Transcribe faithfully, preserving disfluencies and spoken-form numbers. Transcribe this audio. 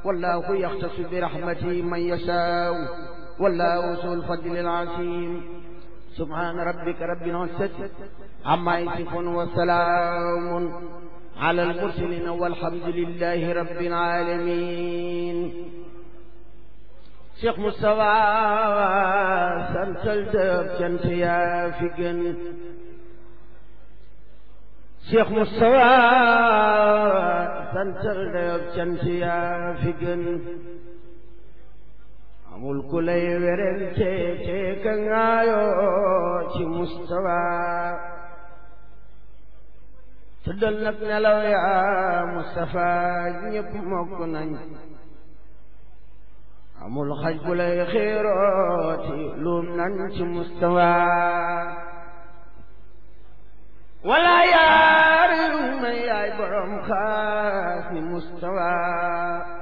والله يختص برحمته من يشاء والله ذو الفضل العظيم سبحان ربك رب العزة عما يصفون وسلام على المرسلين والحمد لله رب العالمين. Cheikh Moustapha santal dëb cant yaa fi gën Cheikh Moustapha santal dëb cant yaa fi gën amul ku lay werante te ka ngaayoo ci Moustapha tëddal nag nelaw yaa Moustapha ñépp mokk nañ amul xaj bu lay xiirooti luum nañ ci Moustapha wala yaari may yaay borom xaas ni Moustapha